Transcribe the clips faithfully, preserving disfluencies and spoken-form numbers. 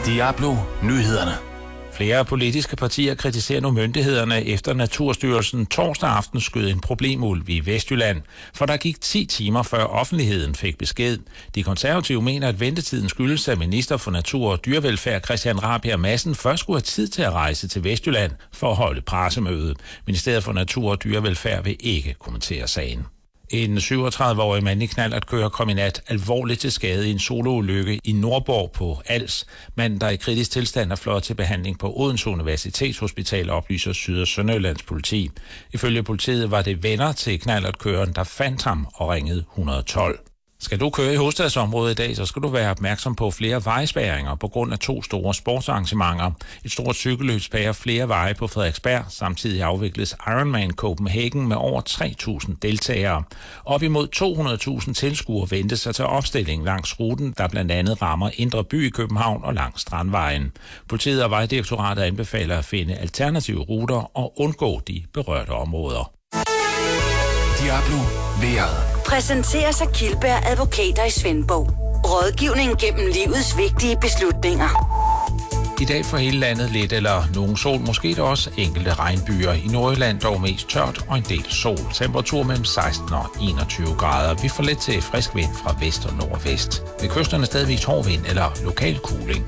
Diablo Nyhederne. Flere politiske partier kritiserer nu myndighederne efter Naturstyrelsen torsdag aften skød en problemulv i Vestjylland, for der gik ti timer før offentligheden fik besked. De konservative mener, at ventetiden skyldes, at minister for natur og dyrevelfærd Christian Rabjerg Madsen først skulle have tid til at rejse til Vestjylland for at holde pressemøde. Ministeriet for natur og dyrevelfærd vil ikke kommentere sagen. En syvogtredive-årig mand i knallertkører kom i nat alvorligt til skade i en soloulykke i Nordborg på Als. Manden, der i kritisk tilstand er fløjet til behandling på Odense Universitetshospital, oplyser Syd- og Sønderjyllands politi. Ifølge politiet var det venner til knallertkøreren, der fandt ham og ringede et hundrede og tolv. Skal du køre i hovedstadsområdet i dag, så skal du være opmærksom på flere vejspærringer på grund af to store sportsarrangementer. Et stort cykelløb spærrer flere veje på Frederiksberg. Samtidig afvikles Ironman Copenhagen med over tre tusind deltagere. Op imod to hundrede tusind tilskuere ventes sig til opstilling langs ruten, der blandt andet rammer Indre By i København og langs Strandvejen. Politiet og Vejdirektoratet anbefaler at finde alternative ruter og undgå de berørte områder. Diablo Vejret. Præsenteres af Kildberg Advokater i Svendborg. Rådgivning gennem livets vigtige beslutninger. I dag for hele landet lidt eller nogen sol, måske der også enkelte regnbyer. I Nordjylland dog mest tørt og en del sol. Temperatur mellem seksten og enogtyve grader. Vi får let til frisk vind fra vest og nordvest. Ved kysterne stadigvis hård vind eller lokal kuling.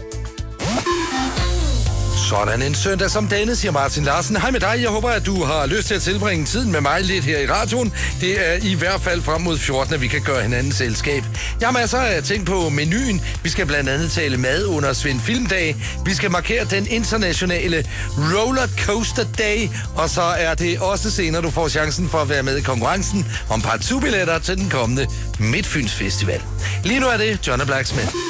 Sådan en søndag som denne, siger Martin Larsen. Hej med dig. Jeg håber, at du har lyst til at tilbringe tiden med mig lidt her i radioen. Det er i hvert fald frem mod fjorten, at vi kan gøre hinanden selskab. Jeg har masser af ting på menuen. Vi skal blandt andet tale mad under Svend Filmdag. Vi skal markere den internationale Rollercoaster Day. Og så er det også senere, du får chancen for at være med i konkurrencen om partout-billetter til den kommende Midtfyns Festival. Lige nu er det John Blacksmith.